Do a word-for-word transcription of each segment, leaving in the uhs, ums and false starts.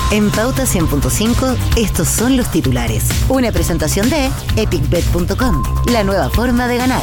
En Pauta cien punto cinco, estos son los titulares. Una presentación de epic bet punto com, la nueva forma de ganar.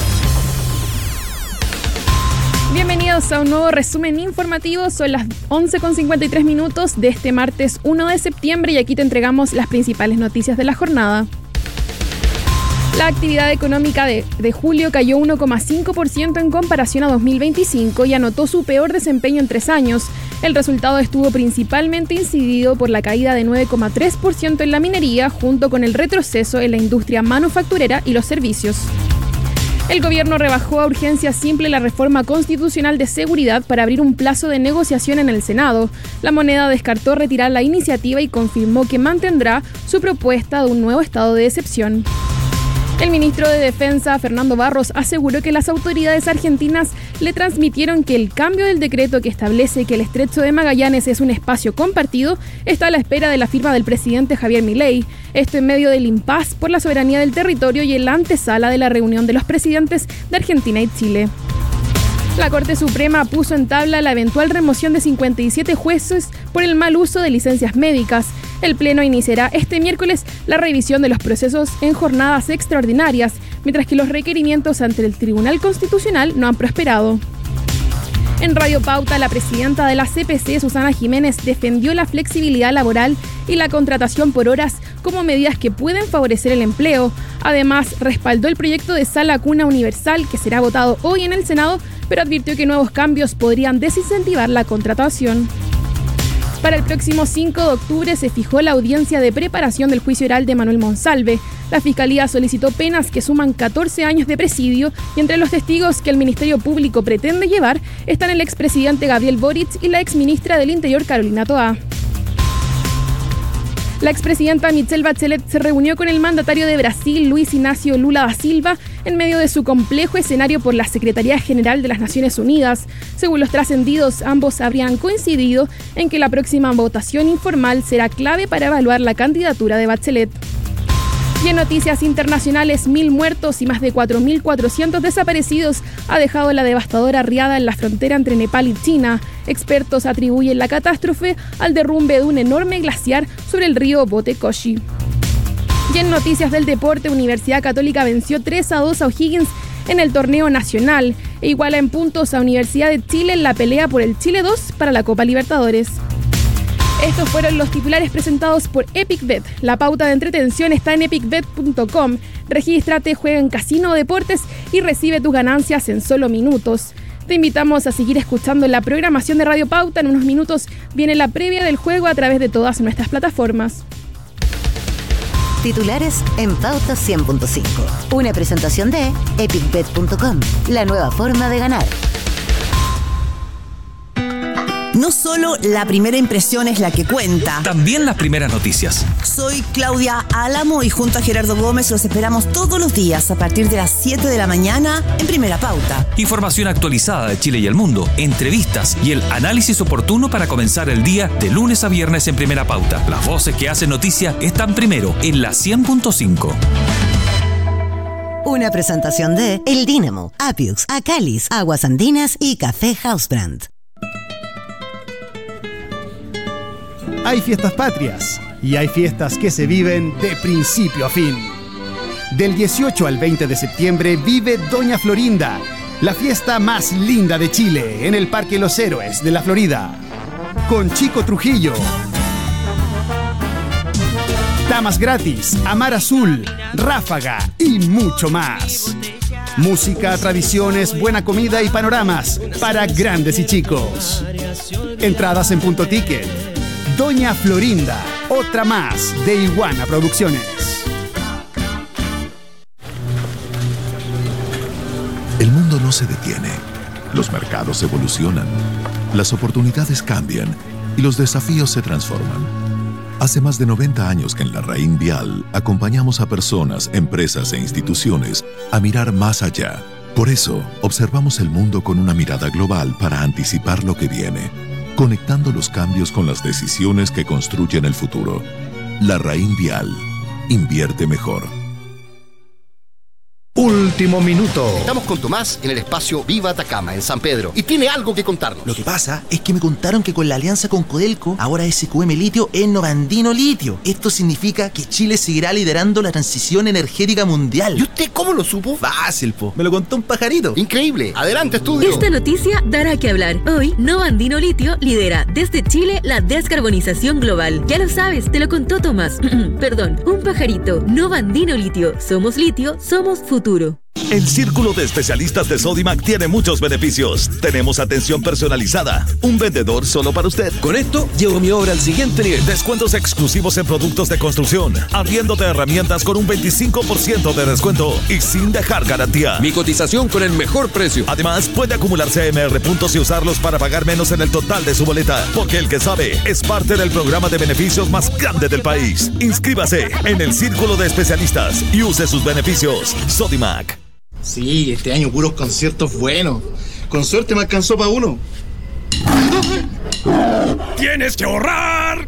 Bienvenidos a un nuevo resumen informativo. Son las once con cincuenta y tres minutos de este martes uno de septiembre y aquí te entregamos las principales noticias de la jornada. La actividad económica de, de julio cayó uno coma cinco por ciento en comparación a dos mil veinticinco y anotó su peor desempeño en tres años. El resultado estuvo principalmente incidido por la caída de nueve coma tres por ciento en la minería, junto con el retroceso en la industria manufacturera y los servicios. El gobierno rebajó a urgencia simple la reforma constitucional de seguridad para abrir un plazo de negociación en el Senado. La Moneda descartó retirar la iniciativa y confirmó que mantendrá su propuesta de un nuevo estado de excepción. El ministro de Defensa, Fernando Barros, aseguró que las autoridades argentinas le transmitieron que el cambio del decreto que establece que el Estrecho de Magallanes es un espacio compartido está a la espera de la firma del presidente Javier Milei. Esto en medio del impasse por la soberanía del territorio y en la antesala de la reunión de los presidentes de Argentina y Chile. La Corte Suprema puso en tabla la eventual remoción de cincuenta y siete jueces por el mal uso de licencias médicas. El Pleno iniciará este miércoles la revisión de los procesos en jornadas extraordinarias, mientras que los requerimientos ante el Tribunal Constitucional no han prosperado. En Radio Pauta, la presidenta de la C P C, Susana Jiménez, defendió la flexibilidad laboral y la contratación por horas como medidas que pueden favorecer el empleo. Además, respaldó el proyecto de sala cuna universal que será votado hoy en el Senado, pero advirtió que nuevos cambios podrían desincentivar la contratación. Para el próximo cinco de octubre se fijó la audiencia de preparación del juicio oral de Manuel Monsalve. La Fiscalía solicitó penas que suman catorce años de presidio y entre los testigos que el Ministerio Público pretende llevar están el expresidente Gabriel Boric y la exministra del Interior Carolina Toá. La expresidenta Michelle Bachelet se reunió con el mandatario de Brasil, Luis Inácio Lula da Silva, en medio de su complejo escenario por la Secretaría General de las Naciones Unidas. Según los trascendidos, ambos habrían coincidido en que la próxima votación informal será clave para evaluar la candidatura de Bachelet. Y en noticias internacionales, mil muertos y más de cuatro mil cuatrocientos desaparecidos ha dejado la devastadora riada en la frontera entre Nepal y China. Expertos atribuyen la catástrofe al derrumbe de un enorme glaciar sobre el río Botecoshi. Y en noticias del deporte, Universidad Católica venció tres a dos a O'Higgins en el torneo nacional e iguala en puntos a Universidad de Chile en la pelea por el Chile dos para la Copa Libertadores. Estos fueron los titulares presentados por EpicBet. La pauta de entretención está en epic bet punto com. Regístrate, juega en Casino Deportes y recibe tus ganancias en solo minutos. Te invitamos a seguir escuchando la programación de Radio Pauta. En unos minutos viene la previa del juego a través de todas nuestras plataformas. Titulares en Pauta cien punto cinco. Una presentación de epic bet punto com, la nueva forma de ganar. No solo la primera impresión es la que cuenta. También las primeras noticias. Soy Claudia Álamo y junto a Gerardo Gómez los esperamos todos los días a partir de las siete de la mañana en Primera Pauta. Información actualizada de Chile y el mundo, entrevistas y el análisis oportuno para comenzar el día de lunes a viernes en Primera Pauta. Las voces que hacen noticia están primero en la cien punto cinco. Una presentación de El Dínamo, Apiux, Acalis, Aguas Andinas y Café Housebrand. Hay fiestas patrias y hay fiestas que se viven de principio a fin. Del dieciocho al veinte de septiembre vive Doña Florinda, la fiesta más linda de Chile en el Parque Los Héroes de la Florida. Con Chico Trujillo, Damas Gratis, Amar Azul, Ráfaga y mucho más. Música, tradiciones, buena comida y panoramas para grandes y chicos. Entradas en Punto Ticket. Doña Florinda, otra más de Iguana Producciones. El mundo no se detiene. Los mercados evolucionan, las oportunidades cambian y los desafíos se transforman. Hace más de noventa años que en La Raín Vial acompañamos a personas, empresas e instituciones a mirar más allá. Por eso, observamos el mundo con una mirada global para anticipar lo que viene, conectando los cambios con las decisiones que construyen el futuro. La Raín Vial. Invierte mejor. Último minuto. Estamos con Tomás en el espacio Viva Atacama, en San Pedro, y tiene algo que contarnos. Lo que pasa es que me contaron que con la alianza con Codelco, ahora S Q M Litio es Novandino Litio. Esto significa que Chile seguirá liderando la transición energética mundial. ¿Y usted cómo lo supo? Fácil, po. Me lo contó un pajarito. Increíble. Adelante, estudio. Esta noticia dará que hablar. Hoy, Novandino Litio lidera desde Chile la descarbonización global. Ya lo sabes, te lo contó Tomás. Perdón, un pajarito. Novandino Litio. Somos litio, somos futuro. El Círculo de Especialistas de Sodimac tiene muchos beneficios. Tenemos atención personalizada, un vendedor solo para usted. Con esto, llevo mi obra al siguiente nivel. Descuentos exclusivos en productos de construcción, arriendo de herramientas con un veinticinco por ciento de descuento y sin dejar garantía. Mi cotización con el mejor precio. Además, puede acumular C M R puntos y usarlos para pagar menos en el total de su boleta. Porque el que sabe es parte del programa de beneficios más grande del país. Inscríbase en el Círculo de Especialistas y use sus beneficios. Sodimac. Sí, este año puros conciertos buenos. Con suerte me alcanzó para uno. ¡Tienes que ahorrar!